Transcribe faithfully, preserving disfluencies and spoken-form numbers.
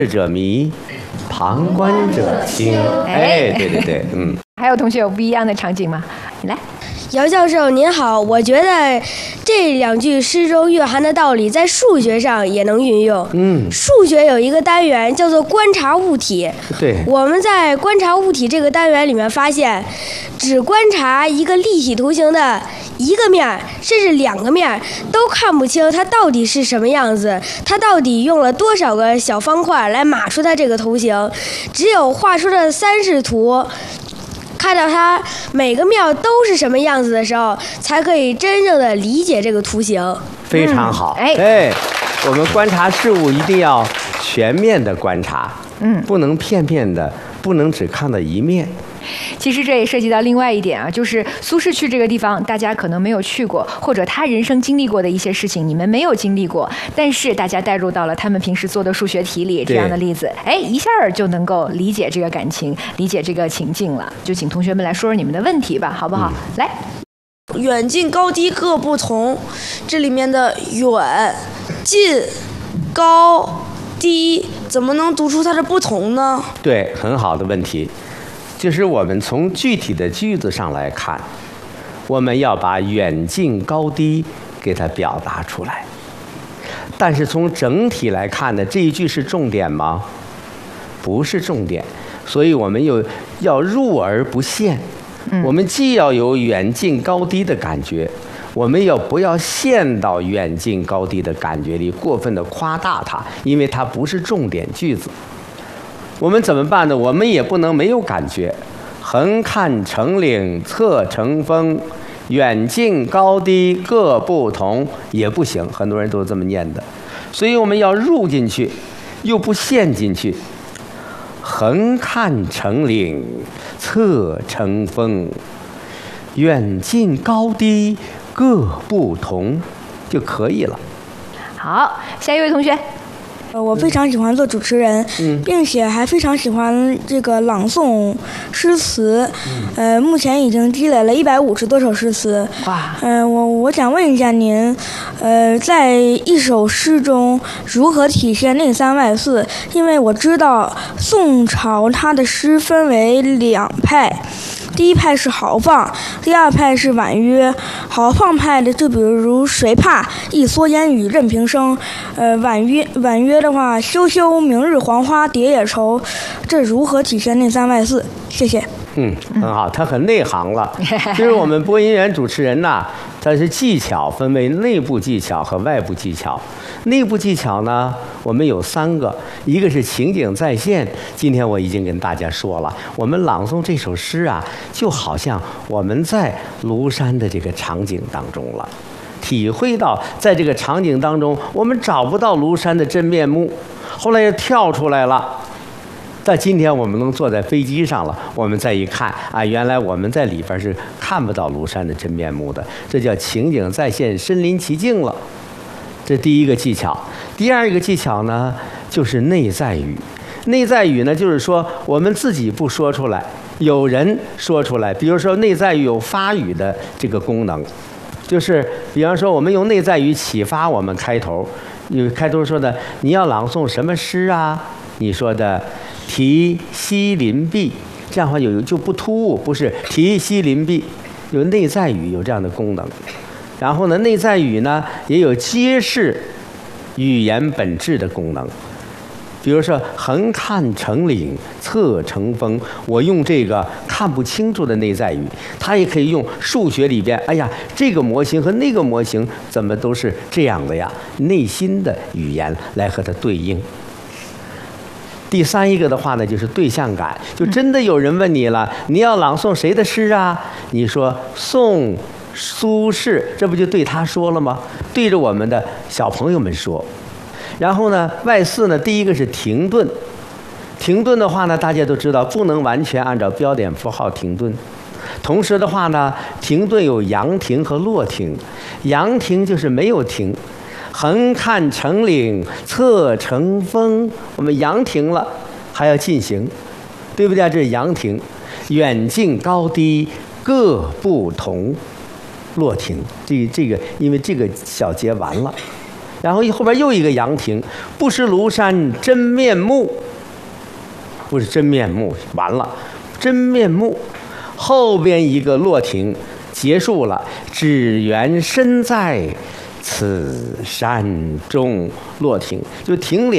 者迷，旁观者清。哎，对对对，嗯。 还有同学有不一样的场景吗？你来。 姚教授您好，我觉得这两句诗中蕴含的道理在数学上也能运用。 嗯， 数学有一个单元叫做观察物体。 对， 我们在观察物体这个单元里面发现，只观察一个立体图形的一个面，甚至两个面，都看不清它到底是什么样子，它到底用了多少个小方块来码出它这个图形。只有画出的三视图，看到它每个面都是什么样子的时候，才可以真正的理解这个图形。 非常好。 嗯、哎， 对，我们观察事物一定要全面的观察， 嗯， 不能片面的，不能只看到一面。 其实这也涉及到另外一点啊，就是苏轼去这个地方，大家可能没有去过，或者他人生经历过的一些事情，你们没有经历过，但是大家带入到了他们平时做的数学题里这样的例子，哎，一下就能够理解这个感情，理解这个情境了。就请同学们来说说你们的问题吧，好不好？嗯、来， 远近高低各不同，这里面的远、近、高、低，怎么能读出它的不同呢？ 对，很好的问题。就是我们从具体的句子上来看，我们要把远近高低给它表达出来。但是从整体来看呢，这一句是重点吗？不是重点，所以我们又要入而不陷。我们既要有远近高低的感觉，我们要不要陷到远近高低的感觉里，过分的夸大它，因为它不是重点句子。我们怎么办呢？我们也不能没有感觉。横看成岭侧成峰，远近高低各不同也不行，很多人都这么念的。所以我们要入进去，又不陷进去。横看成岭侧成峰，远近高低各不同就可以了。 好，下一位同学。 呃，我非常喜欢做主持人， 嗯， 并且还非常喜欢这个朗诵诗词，嗯、呃，目前已经积累了一百五十多首诗词。 哇， 嗯、呃，我我想问一下您，呃，在一首诗中如何体现内三外四？因为我知道宋朝它的诗分为两派。第一派是豪放，第二派是婉约。豪放派的就比如谁怕一蓑烟雨任平生，呃，婉约婉约的话，羞羞明日黄花蝶也愁。这如何体现内三外四？谢谢。 嗯，很好，他很内行了。就是我们播音员主持人呐，他是技巧分为内部技巧和外部技巧。内部技巧呢，我们有三个，一个是情景再现。今天我已经跟大家说了，我们朗诵这首诗啊，就好像我们在庐山的这个场景当中了，体会到在这个场景当中，我们找不到庐山的真面目，后来又跳出来了。但今天我们能坐在飞机上了，我们再一看啊，原来我们在里边是看不到庐山的真面目的，这叫情景再现，身临其境了。这第一个技巧。第二个技巧呢，就是内在语。内在语呢，就是说我们自己不说出来，有人说出来。比如说内在语有发语的这个功能，就是比方说我们用内在语启发我们开头，有开头说的你要朗诵什么诗啊？你说的题西林壁，这样的话有就不突兀，不是题西林壁，有内在语有这样的功能。然后呢，内在语呢也有揭示语言本质的功能。比如说横看成岭侧成峰，我用这个看不清楚的内在语，它也可以用数学里边，哎呀，这个模型和那个模型怎么都是这样的呀，内心的语言来和它对应。第三一个的话呢，就是对象感，就真的有人问你了，你要朗诵谁的诗啊？你说宋苏轼，这不就对他说了吗？对着我们的小朋友们说。然后呢，外四呢，第一个是停顿。停顿的话呢，大家都知道不能完全按照标点符号停顿。同时的话呢，停顿有扬停和落停。扬停就是没有停。横看成岭侧成峰，我们扬停了，还要进行，对不对？这是扬停。远近高低各不同，落停。这这个，因为这个小节完了。 然后后边又一个阳停，不识庐山真面目，不是真面目，完了，真面目，后边一个落停，结束了，只缘身在此山中，落停就停脸。